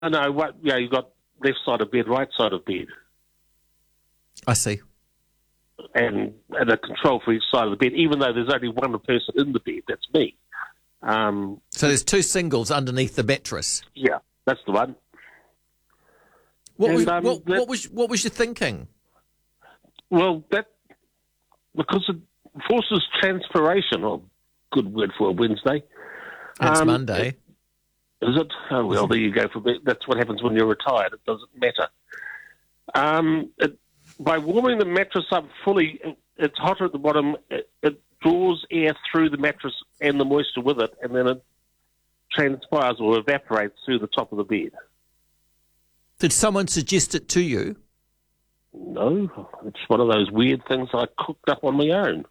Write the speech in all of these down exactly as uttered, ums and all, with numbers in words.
no, what, yeah, you've got left side of bed, right side of bed. I see. And, and a control for each side of the bed, even though there's only one person in the bed, that's me. Um, So there's two singles underneath the mattress. yeah, that's the one. What, And, was, um, what, that- what was what was your thinking? Well, that, because it forces transpiration, or good word for a Wednesday. It's Um, Monday. Is it? Oh, well, there you go. For me. That's what happens when you're retired. It doesn't matter. Um, it, by warming the mattress up fully, it, it's hotter at the bottom. It, it draws air through the mattress and the moisture with it, and then it transpires or evaporates through the top of the bed. Did someone suggest it to you? No, it's one of those weird things I cooked up on my own.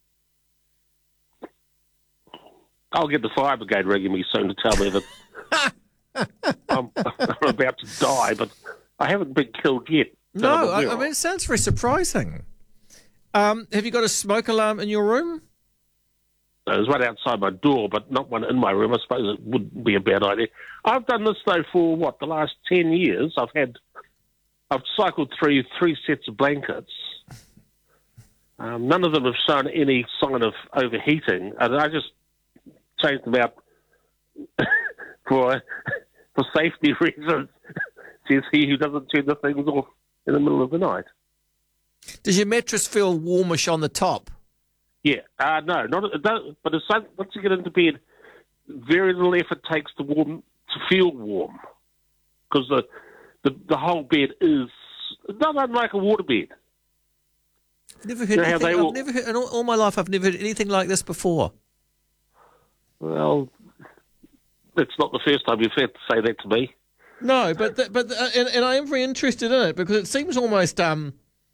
I'll get the fire brigade ringing me soon to tell me that I'm, I'm about to die, but I haven't been killed yet. No, I, I mean, it sounds very surprising. Um, have you got a smoke alarm in your room? There's one outside my door, but not one in my room. I suppose it would be a bad idea. I've done this, though, for, what, the last ten years. I've had, I've cycled through three sets of blankets. Um, none of them have shown any sign of overheating, and I just changed them out for for safety reasons. Says he who doesn't turn the things off in the middle of the night. Does your mattress feel warmish on the top? Yeah, uh, no, not it does, but it's, once you get into bed, very little effort takes to warm to feel warm, because the, the the whole bed is not unlike a water bed. I've never heard You know how anything. they I've all- never heard, in all, all my life. I've never heard anything like this before. Well, it's not the first time you've had to say that to me. No, but th- but uh, and, and I am very interested in it because it seems almost um.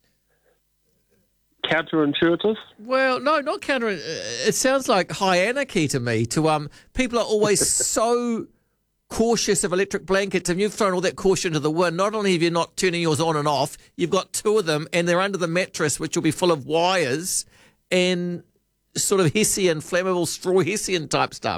Counterintuitive. Well, no, not counter. It sounds like high anarchy to me. To um, people are always so cautious of electric blankets, and you've thrown all that caution to the wind. Not only have you not turning yours on and off, you've got two of them, and they're under the mattress, which will be full of wires and sort of Hessian, flammable straw Hessian type stuff.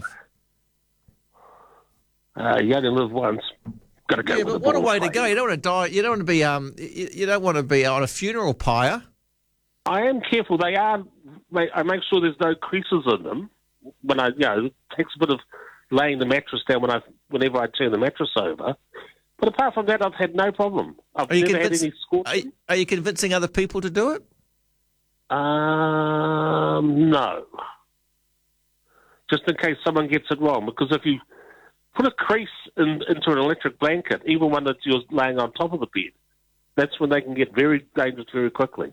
Uh, you only live once. Got to go. Yeah, with but the what a ball way to fight. go! You don't want to die. You don't want to be um. You, you don't want to be on a funeral pyre. I am careful. They are. They, I make sure there's no creases in them. When I, you know, it takes a bit of laying the mattress down when I, whenever I turn the mattress over. But apart from that, I've had no problem. I've Are you never had convinced- any scorching. Are, you- are you convincing other people to do it? Um, no. Just in case someone gets it wrong, because if you put a crease in, into an electric blanket, even one that you're laying on top of the bed, that's when they can get very dangerous very quickly.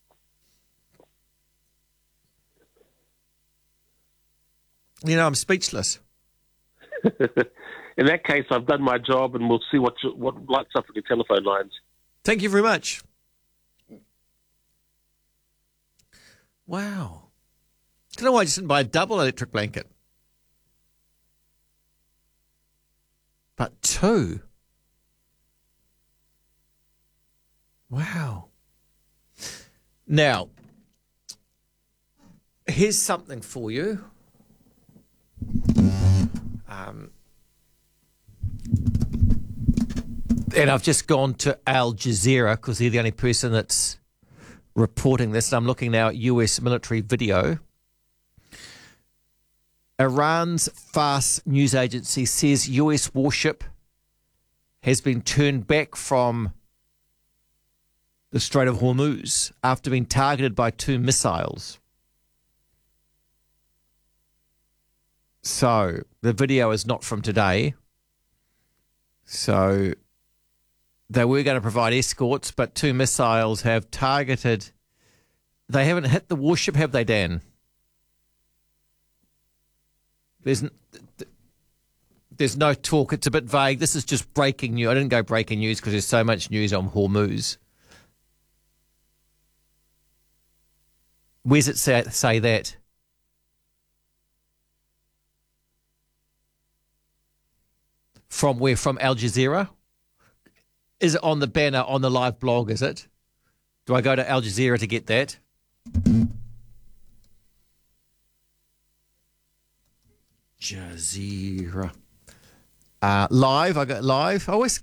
You know, I'm speechless. In that case, I've done my job, and we'll see what what lights up on the telephone lines. Thank you very much. Wow. I don't know why I just didn't buy a double electric blanket. But two. Wow. Now, here's something for you. Um, and I've just gone to Al Jazeera because they're the only person that's reporting this. And I'm looking now at U S military video. Iran's Fars news agency says U S warship has been turned back from the Strait of Hormuz after being targeted by two missiles. So the video is not from today. So they were going to provide escorts, but two missiles have targeted. They haven't hit the warship, have they, Dan? There's there's no talk. It's a bit vague. This is just breaking news. I didn't go breaking news because there's so much news on Hormuz. Where's it say, say that? From where? From Al Jazeera? Is it on the banner on the live blog, is it? Do I go to Al Jazeera to get that? Jazeera. Uh, live, I got live. I always